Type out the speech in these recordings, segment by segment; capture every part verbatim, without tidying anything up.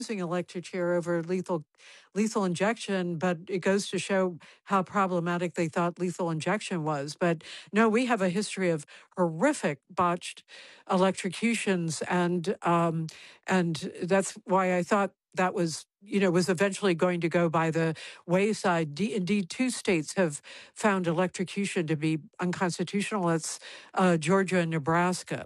using electric chair over lethal lethal injection, but it goes to show how problematic they thought lethal injection was. But no, we have a history of horrific botched electrocutions, and um, and that's why I thought that was, you know, was eventually going to go by the wayside. D- indeed, two states have found electrocution to be unconstitutional. That's uh, Georgia and Nebraska.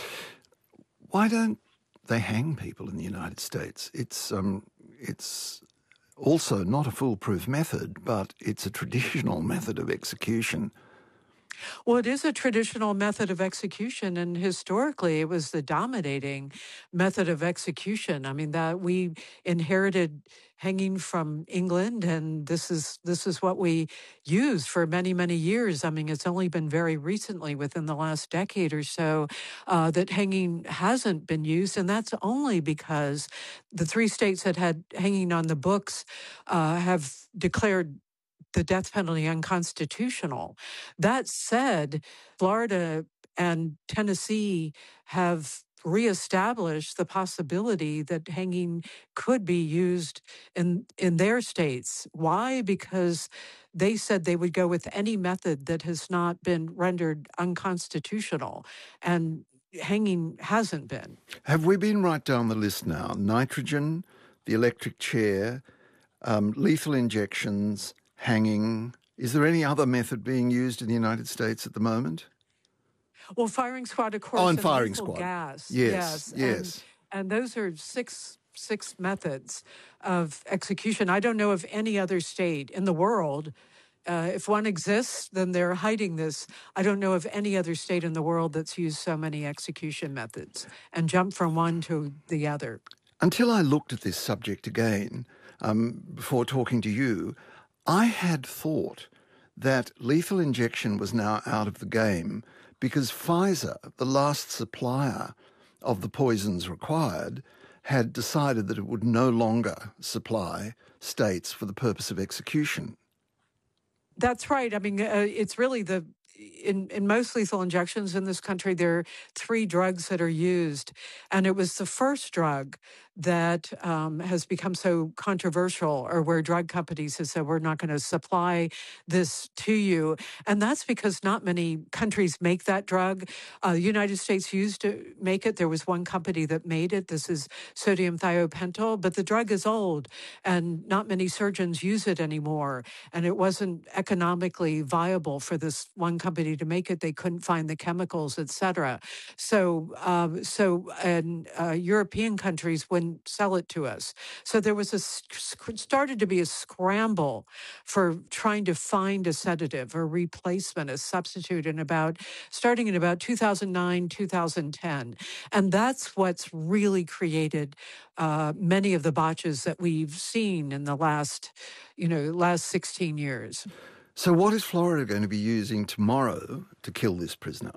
Why don't they hang people in the United States? It's um, it's also not a foolproof method, but it's a traditional method of execution. Well, it is a traditional method of execution, and historically, it was the dominating method of execution. I mean, that we inherited hanging from England, and this is this is what we use for many many years. I mean, it's only been very recently, within the last decade or so, uh, that hanging hasn't been used, and that's only because the three states that had hanging on the books uh, have declared the death penalty unconstitutional. That said, Florida and Tennessee have reestablished the possibility that hanging could be used in in their states. Why? Because they said they would go with any method that has not been rendered unconstitutional, and hanging hasn't been. Have we been right down the list now? Nitrogen, the electric chair, um, lethal injections, hanging. Is there any other method being used in the United States at the moment? Well, firing squad, of course, Oh, and and firing lethal squad. gas. Yes, Yes, yes. And, and those are six six methods of execution. I don't know of any other state in the world. Uh, if one exists, then they're hiding this. I don't know of any other state in the world that's used so many execution methods and jumped from one to the other. Until I looked at this subject again, um, before talking to you, I had thought that lethal injection was now out of the game because Pfizer, the last supplier of the poisons required, had decided that it would no longer supply states for the purpose of execution. That's right. I mean, uh, it's really the in, in most lethal injections in this country, there are three drugs that are used. And it was the first drug that um, has become so controversial, or where drug companies have said, we're not going to supply this to you. And that's because not many countries make that drug. Uh, the United States used to make it. There was one company that made it. This is sodium thiopental, but the drug is old and not many surgeons use it anymore. And it wasn't economically viable for this one company to make it. They couldn't find the chemicals, et cetera. So, um, so, and uh, European countries wouldn't sell it to us. So there was a started to be a scramble for trying to find a sedative or replacement, a substitute, in about starting in about two thousand nine, two thousand ten, and that's what's really created uh, many of the botches that we've seen in the last, you know, last sixteen years. So what is Florida going to be using tomorrow to kill this prisoner?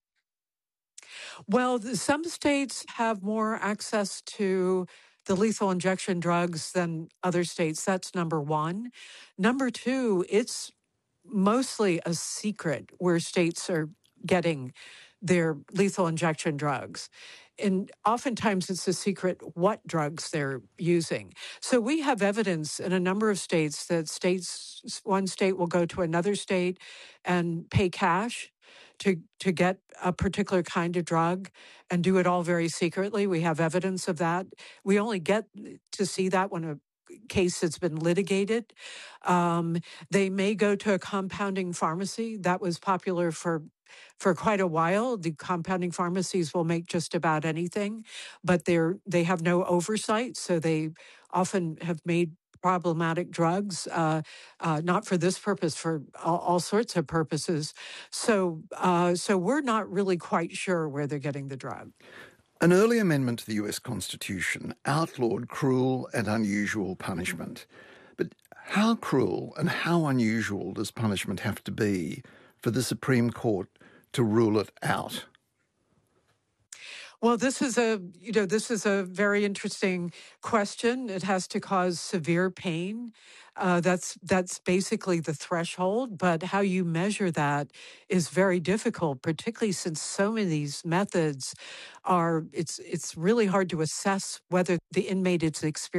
Well, some states have more access to the lethal injection drugs than other states. That's number one. Number two, it's mostly a secret where states are getting their lethal injection drugs. And oftentimes it's a secret what drugs they're using. So we have evidence in a number of states that states, one state will go to another state and pay cash to to get a particular kind of drug and do it all very secretly. We have evidence of that. We only get to see that when a case that's been litigated. Um, they may go to a compounding pharmacy. That was popular for for quite a while. The compounding pharmacies will make just about anything, but they're they have no oversight, so they often have made problematic drugs, uh, uh, not for this purpose, for all, all sorts of purposes. So, uh, so we're not really quite sure where they're getting the drug. An early amendment to the U S Constitution outlawed cruel and unusual punishment. But how cruel and how unusual does punishment have to be for the Supreme Court to rule it out? Well, this is a, you know, this is a very interesting question. It has to cause severe pain. Uh, that's that's basically the threshold, but how you measure that is very difficult, particularly since so many of these methods are. It's it's really hard to assess whether the inmate is experiencing